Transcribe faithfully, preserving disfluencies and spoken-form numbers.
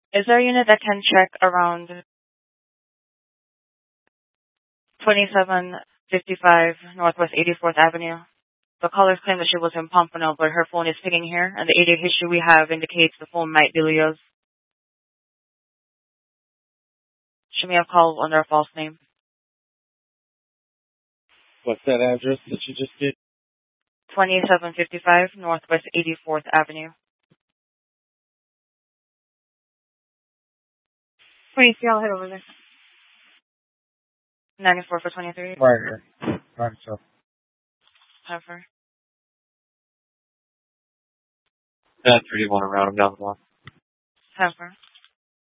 Is there a unit that can check around twenty-seven fifty-five Northwest eighty-fourth Avenue? The caller's claim that she was in Pompano, but her phone is pinging here, and the A D A history we have indicates the phone might be Leo's. She may have called under a false name. What's that address that you just did? twenty-seven fifty-five Northwest eighty-fourth Avenue. twenty-three, I'll head over there. ninety-four for twenty-three. Right here. Right, so. Have her. That's thirty-one around him down the block. Have her.